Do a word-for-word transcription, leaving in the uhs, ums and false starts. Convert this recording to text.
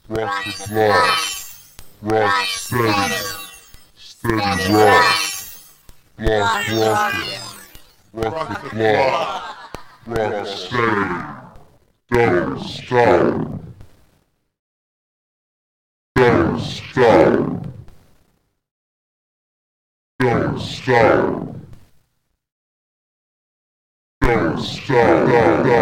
Rock the clock. Rock steady. Steady rock. Block rockin'. Rock the clock. Rock steady. Don't stop. Don't stop. Don't stop. Don't stop.